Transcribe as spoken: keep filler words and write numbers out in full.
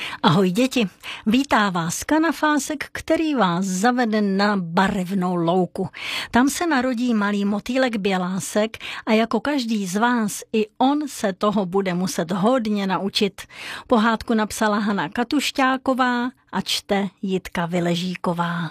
Ahoj děti, vítá vás kanafásek, který vás zavede na barevnou louku. Tam se narodí malý motýlek Bělásek a jako každý z vás i on se toho bude muset hodně naučit. Pohádku napsala Hana Katušťáková a čte Jitka Vyležíková.